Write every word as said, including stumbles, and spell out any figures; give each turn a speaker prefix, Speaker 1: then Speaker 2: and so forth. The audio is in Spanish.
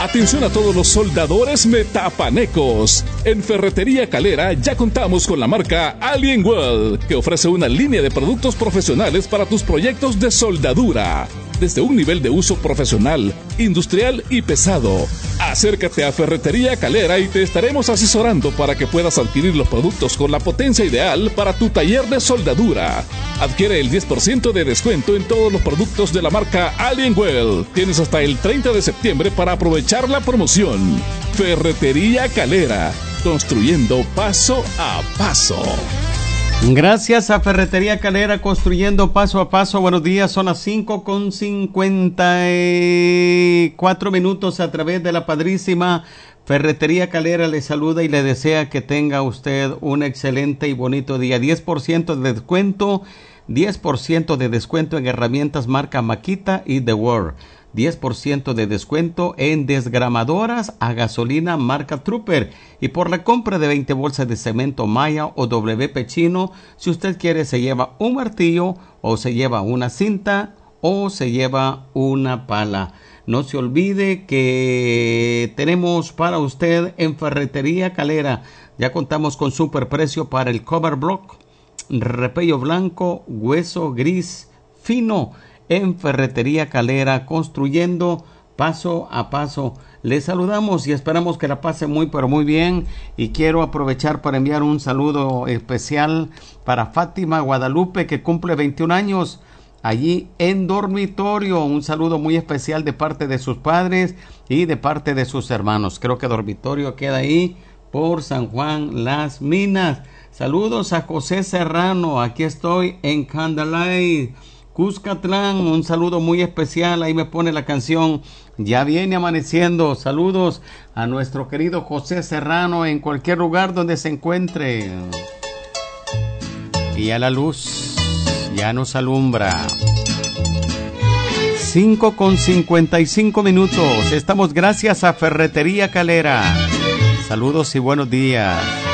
Speaker 1: Atención a todos los soldadores metapanecos. En Ferretería Calera ya contamos con la marca Alienwell, que ofrece una línea de productos profesionales para tus proyectos de soldadura, desde un nivel de uso profesional, industrial y pesado. Acércate a Ferretería Calera y te estaremos asesorando para que puedas adquirir los productos con la potencia ideal para tu taller de soldadura. Adquiere el diez por ciento de descuento en todos los productos de la marca Alienwell. Tienes hasta el treinta de septiembre para aprovechar la promoción. Ferretería Calera, construyendo paso a paso.
Speaker 2: Gracias a Ferretería Calera, construyendo paso a paso. Buenos días, son las cinco con cincuenta y cuatro minutos a través de la padrísima Ferretería Calera. Le saluda y le desea que tenga usted un excelente y bonito día. diez por ciento de descuento, diez por ciento de descuento en herramientas marca Makita y The World. diez por ciento de descuento en desgramadoras a gasolina marca Trooper. Y por la compra de veinte bolsas de cemento Maya o W P Chino, si usted quiere, se lleva un martillo o se lleva una cinta o se lleva una pala. No se olvide que tenemos para usted en Ferretería Calera. Ya contamos con superprecio para el cover block, repello blanco, hueso gris fino. En Ferretería Calera, construyendo paso a paso. Les saludamos y esperamos que la pase muy pero muy bien. Y quiero aprovechar para enviar un saludo especial para Fátima Guadalupe, que cumple veintiún años allí en dormitorio. Un saludo muy especial de parte de sus padres y de parte de sus hermanos. Creo que dormitorio queda ahí por San Juan Las Minas. Saludos a José Serrano, aquí estoy en Candalay, Cuscatlán, un saludo muy especial. Ahí me pone la canción Ya viene amaneciendo. Saludos a nuestro querido José Serrano en cualquier lugar donde se encuentre. Y a la luz ya nos alumbra. cinco con cincuenta y cinco minutos. Estamos gracias a Ferretería Calera. Saludos y buenos días.